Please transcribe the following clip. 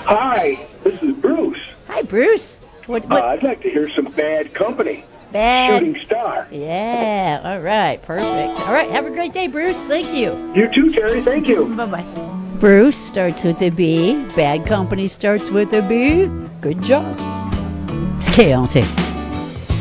Hi, this is Bruce. Hi, Bruce. What? I'd like to hear some Bad Company. Bad. Shooting Star. Yeah. All right. Perfect. All right. Have a great day, Bruce. Thank you. You too, Terry. Thank you. Bye-bye. Bruce starts with a B. Bad Company starts with a B. Good job. It's KLT.